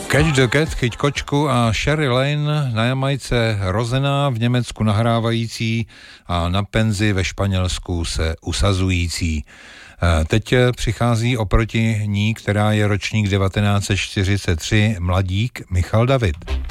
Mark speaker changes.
Speaker 1: Catch the Cat, chyť kočku a Sherry Lane, na Jamajce rozená, v Německu nahrávající a na penzi ve Španělsku se usazující. Teď přichází oproti ní, která je ročník 1943, mladík Michal David.